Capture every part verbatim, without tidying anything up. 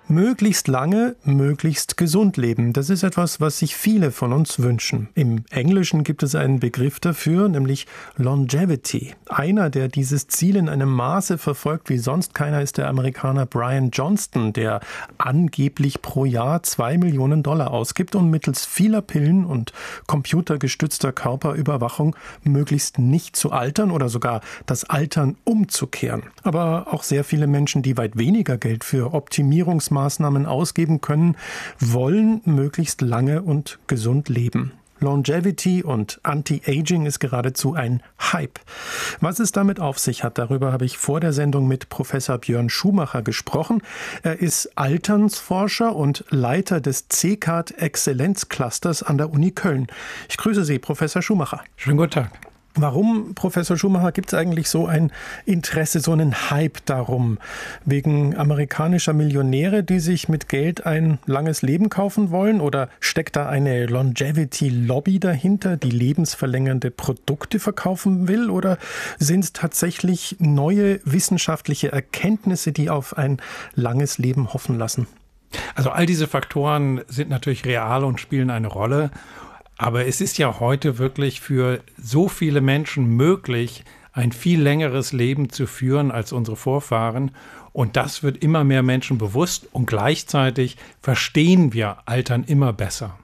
Möglichst lange, möglichst gesund leben. Das ist etwas, was sich viele von uns wünschen. Im Englischen gibt es einen Begriff dafür, nämlich Longevity. Einer, der dieses Ziel in einem Maße verfolgt wie sonst keiner, ist der Amerikaner Brian Johnston, der angeblich pro Jahr zwei Millionen Dollar ausgibt, um mittels vieler Pillen und computergestützter Körperüberwachung möglichst nicht zu altern oder sogar das Altern umzukehren. Aber auch sehr viele Menschen, die weit weniger Geld für Optimierungsmaßnahmen Maßnahmen ausgeben können, wollen möglichst lange und gesund leben. Longevity und Anti-Aging ist geradezu ein Hype. Was es damit auf sich hat, darüber habe ich vor der Sendung mit Professor Björn Schumacher gesprochen. Er ist Alternsforscher und Leiter des C K A D-Exzellenzclusters an der Uni Köln. Ich grüße Sie, Professor Schumacher. Schönen guten Tag. Warum, Professor Schumacher, gibt es eigentlich so ein Interesse, so einen Hype darum? Wegen amerikanischer Millionäre, die sich mit Geld ein langes Leben kaufen wollen? Oder steckt da eine Longevity-Lobby dahinter, die lebensverlängernde Produkte verkaufen will? Oder sind es tatsächlich neue wissenschaftliche Erkenntnisse, die auf ein langes Leben hoffen lassen? Also all diese Faktoren sind natürlich real und spielen eine Rolle. Aber es ist ja heute wirklich für so viele Menschen möglich, ein viel längeres Leben zu führen als unsere Vorfahren. Und das wird immer mehr Menschen bewusst und gleichzeitig verstehen wir Altern immer besser.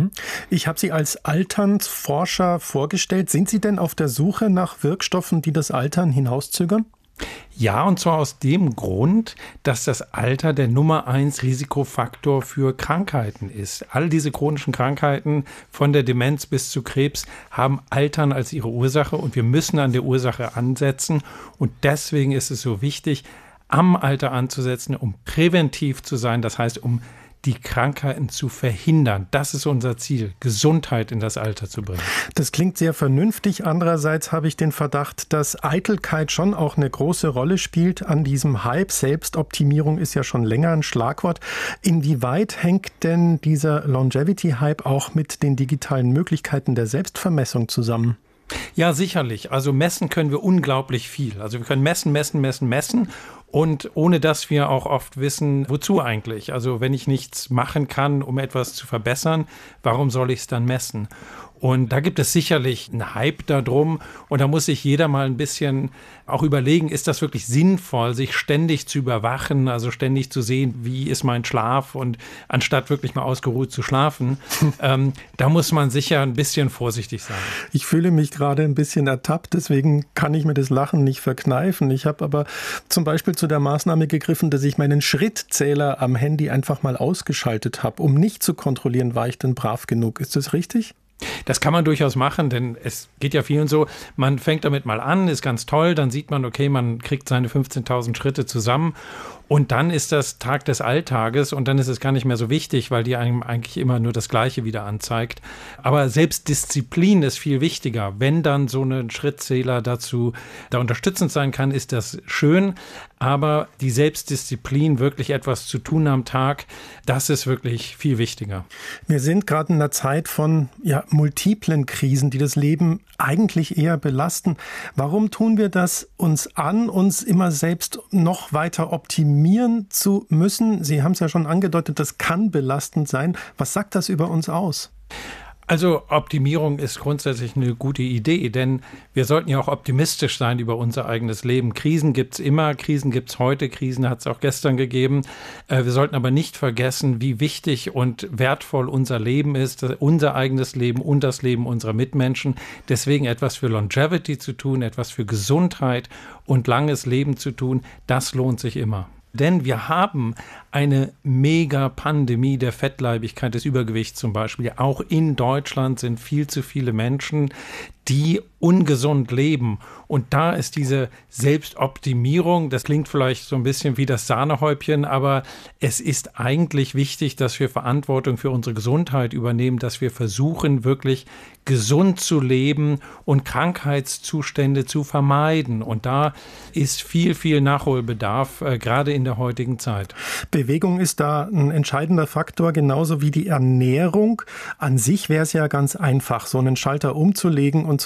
Ich habe Sie als Alternsforscher vorgestellt. Sind Sie denn auf der Suche nach Wirkstoffen, die das Altern hinauszögern? Ja, und zwar aus dem Grund, dass das Alter der Nummer eins Risikofaktor für Krankheiten ist. All diese chronischen Krankheiten, von der Demenz bis zu Krebs, haben Altern als ihre Ursache und wir müssen an der Ursache ansetzen. Und deswegen ist es so wichtig, am Alter anzusetzen, um präventiv zu sein, das heißt, um die Krankheiten zu verhindern. Das ist unser Ziel, Gesundheit in das Alter zu bringen. Das klingt sehr vernünftig. Andererseits habe ich den Verdacht, dass Eitelkeit schon auch eine große Rolle spielt an diesem Hype. Selbstoptimierung ist ja schon länger ein Schlagwort. Inwieweit hängt denn dieser Longevity-Hype auch mit den digitalen Möglichkeiten der Selbstvermessung zusammen? Ja, sicherlich. Also messen können wir unglaublich viel. Also wir können messen, messen, messen, messen. Und ohne dass wir auch oft wissen, wozu eigentlich? Also wenn ich nichts machen kann, um etwas zu verbessern, warum soll ich es dann messen? Und da gibt es sicherlich einen Hype darum. Und da muss sich jeder mal ein bisschen auch überlegen, ist das wirklich sinnvoll, sich ständig zu überwachen, also ständig zu sehen, wie ist mein Schlaf und anstatt wirklich mal ausgeruht zu schlafen, ähm, da muss man sicher ein bisschen vorsichtig sein. Ich fühle mich gerade ein bisschen ertappt, deswegen kann ich mir das Lachen nicht verkneifen. Ich habe aber zum Beispiel zu der Maßnahme gegriffen, dass ich meinen Schrittzähler am Handy einfach mal ausgeschaltet habe, um nicht zu kontrollieren, war ich denn brav genug. Ist das richtig? Das kann man durchaus machen, denn es geht ja vielen so, man fängt damit mal an, ist ganz toll, dann sieht man, okay, man kriegt seine fünfzehntausend Schritte zusammen und dann ist das Tag des Alltages und dann ist es gar nicht mehr so wichtig, weil die einem eigentlich immer nur das Gleiche wieder anzeigt. Aber Selbstdisziplin ist viel wichtiger. Wenn dann so ein Schrittzähler dazu da unterstützend sein kann, ist das schön. Aber die Selbstdisziplin, wirklich etwas zu tun am Tag, das ist wirklich viel wichtiger. Wir sind gerade in einer Zeit von ja, multiplen Krisen, die das Leben eigentlich eher belasten. Warum tun wir das uns an, uns immer selbst noch weiter optimieren zu müssen? Sie haben es ja schon angedeutet, das kann belastend sein. Was sagt das über uns aus? Also Optimierung ist grundsätzlich eine gute Idee, denn wir sollten ja auch optimistisch sein über unser eigenes Leben. Krisen gibt's immer, Krisen gibt's heute, Krisen hat es auch gestern gegeben. Wir sollten aber nicht vergessen, wie wichtig und wertvoll unser Leben ist, unser eigenes Leben und das Leben unserer Mitmenschen. Deswegen etwas für Longevity zu tun, etwas für Gesundheit und langes Leben zu tun, das lohnt sich immer. Denn wir haben eine Mega-Pandemie der Fettleibigkeit, des Übergewichts zum Beispiel. Auch in Deutschland sind viel zu viele Menschen, die ungesund leben. Und da ist diese Selbstoptimierung, das klingt vielleicht so ein bisschen wie das Sahnehäubchen, aber es ist eigentlich wichtig, dass wir Verantwortung für unsere Gesundheit übernehmen, dass wir versuchen, wirklich gesund zu leben und Krankheitszustände zu vermeiden. Und da ist viel, viel Nachholbedarf, äh, gerade in der heutigen Zeit. Bewegung ist da ein entscheidender Faktor, genauso wie die Ernährung. An sich wäre es ja ganz einfach, so einen Schalter umzulegen und zu sagen, so,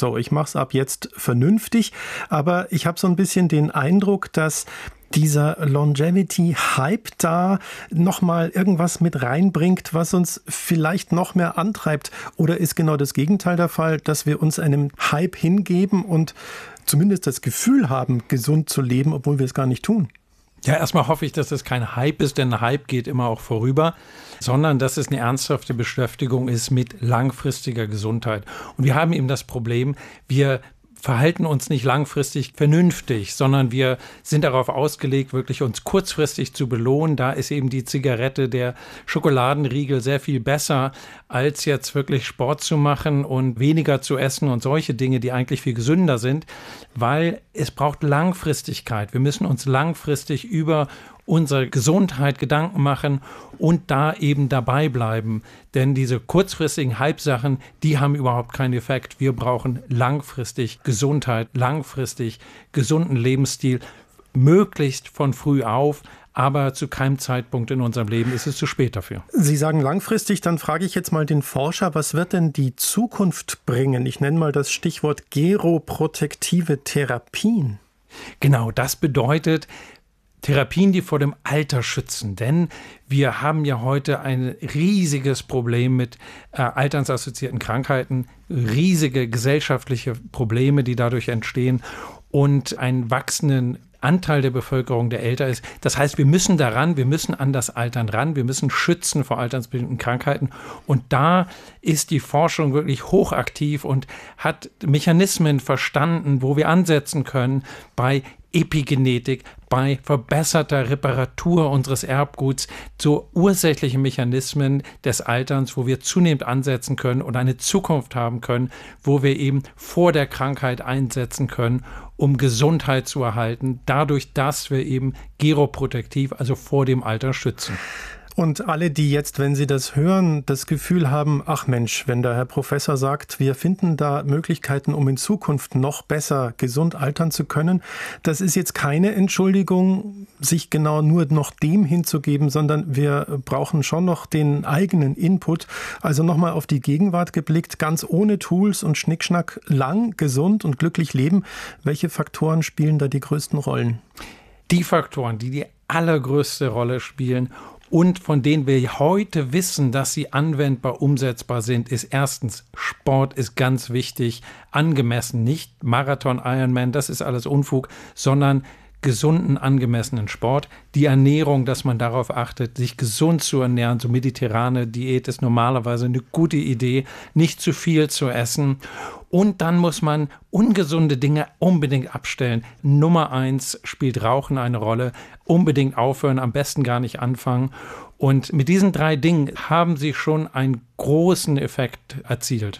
so, ich mache es ab jetzt vernünftig. Aber ich habe so ein bisschen den Eindruck, dass dieser Longevity-Hype da nochmal irgendwas mit reinbringt, was uns vielleicht noch mehr antreibt. Oder ist genau das Gegenteil der Fall, dass wir uns einem Hype hingeben und zumindest das Gefühl haben, gesund zu leben, obwohl wir es gar nicht tun? Ja, erstmal hoffe ich, dass es kein Hype ist, denn ein Hype geht immer auch vorüber, sondern dass es eine ernsthafte Beschäftigung ist mit langfristiger Gesundheit. Und wir haben eben das Problem, wir verhalten uns nicht langfristig vernünftig, sondern wir sind darauf ausgelegt, wirklich uns kurzfristig zu belohnen. Da ist eben die Zigarette, der Schokoladenriegel sehr viel besser, als jetzt wirklich Sport zu machen und weniger zu essen und solche Dinge, die eigentlich viel gesünder sind, weil es braucht Langfristigkeit. Wir müssen uns langfristig über unsere Gesundheit Gedanken machen und da eben dabei bleiben. Denn diese kurzfristigen Hype-Sachen, die haben überhaupt keinen Effekt. Wir brauchen langfristig Gesundheit, langfristig gesunden Lebensstil, möglichst von früh auf, aber zu keinem Zeitpunkt in unserem Leben ist es zu spät dafür. Sie sagen langfristig, dann frage ich jetzt mal den Forscher, was wird denn die Zukunft bringen? Ich nenne mal das Stichwort geroprotektive Therapien. Genau, das bedeutet Therapien, die vor dem Alter schützen. Denn wir haben ja heute ein riesiges Problem mit äh, alternsassoziierten Krankheiten, riesige gesellschaftliche Probleme, die dadurch entstehen und einen wachsenden Anteil der Bevölkerung, der älter ist. Das heißt, wir müssen daran, wir müssen an das Altern ran, wir müssen schützen vor altersbedingten Krankheiten. Und da ist die Forschung wirklich hochaktiv und hat Mechanismen verstanden, wo wir ansetzen können bei Epigenetik, bei verbesserter Reparatur unseres Erbguts, zu ursächlichen Mechanismen des Alterns, wo wir zunehmend ansetzen können und eine Zukunft haben können, wo wir eben vor der Krankheit einsetzen können, um Gesundheit zu erhalten, dadurch, dass wir eben geroprotektiv, also vor dem Alter, schützen. Und alle, die jetzt, wenn sie das hören, das Gefühl haben, ach Mensch, wenn der Herr Professor sagt, wir finden da Möglichkeiten, um in Zukunft noch besser gesund altern zu können, das ist jetzt keine Entschuldigung, sich genau nur noch dem hinzugeben, sondern wir brauchen schon noch den eigenen Input. Also nochmal auf die Gegenwart geblickt, ganz ohne Tools und Schnickschnack, lang, gesund und glücklich leben. Welche Faktoren spielen da die größten Rollen? Die Faktoren, die die allergrößte Rolle spielen und von denen wir heute wissen, dass sie anwendbar, umsetzbar sind, ist erstens, Sport ist ganz wichtig, angemessen, nicht Marathon, Ironman, das ist alles Unfug, sondern gesunden, angemessenen Sport. Die Ernährung, dass man darauf achtet, sich gesund zu ernähren, so mediterrane Diät ist normalerweise eine gute Idee, nicht zu viel zu essen. Und dann muss man ungesunde Dinge unbedingt abstellen. Nummer eins spielt Rauchen eine Rolle. Unbedingt aufhören, am besten gar nicht anfangen. Und mit diesen drei Dingen haben sie schon einen großen Effekt erzielt.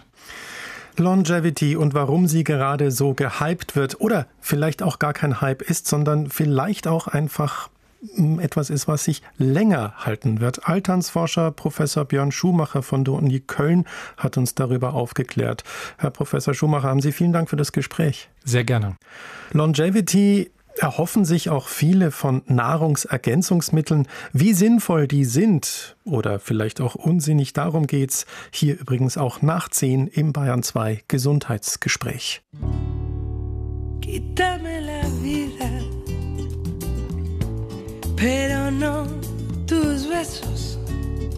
Longevity und warum sie gerade so gehypt wird oder vielleicht auch gar kein Hype ist, sondern vielleicht auch einfach etwas ist, was sich länger halten wird. Alternsforscher Professor Björn Schumacher von der Uni Köln hat uns darüber aufgeklärt. Herr Professor Schumacher, haben Sie vielen Dank für das Gespräch. Sehr gerne. Longevity erhoffen sich auch viele von Nahrungsergänzungsmitteln. Wie sinnvoll die sind oder vielleicht auch unsinnig, darum geht's hier übrigens auch nach zehn im Bayern zwei Gesundheitsgespräch. Quítame la vida, pero no tus besos.